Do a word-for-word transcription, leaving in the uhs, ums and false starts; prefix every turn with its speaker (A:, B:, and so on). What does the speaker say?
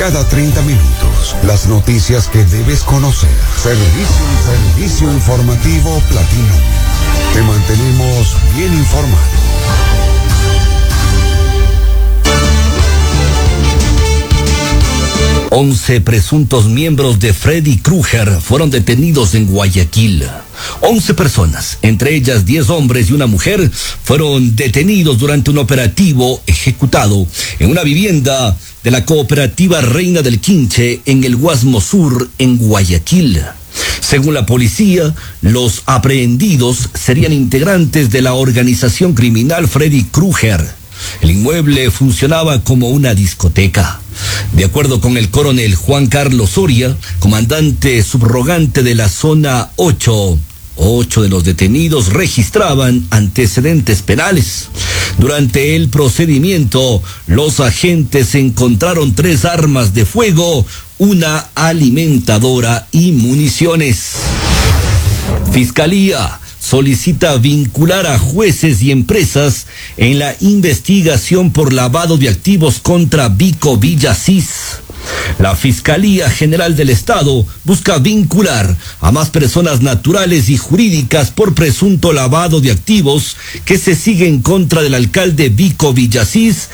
A: Cada treinta minutos, las noticias que debes conocer. Servicio, servicio informativo Platino. Te mantenemos bien informado.
B: Once presuntos miembros de Freddy Krueger fueron detenidos en Guayaquil. Once personas, entre ellas diez hombres y una mujer, fueron detenidos durante un operativo ejecutado en una vivienda de la cooperativa Reina del Quinche en el Guasmo Sur, en Guayaquil. Según la policía, los aprehendidos serían integrantes de la organización criminal Freddy Krueger. El inmueble funcionaba como una discoteca. De acuerdo con el coronel Juan Carlos Soria, comandante subrogante de la zona ocho, ocho de los detenidos registraban antecedentes penales. Durante el procedimiento, los agentes encontraron tres armas de fuego, una alimentadora y municiones. Fiscalía solicita vincular a jueces y empresas en la investigación por lavado de activos contra Vico Villasís. La Fiscalía General del Estado busca vincular a más personas naturales y jurídicas por presunto lavado de activos que se sigue en contra del alcalde Vico Villasís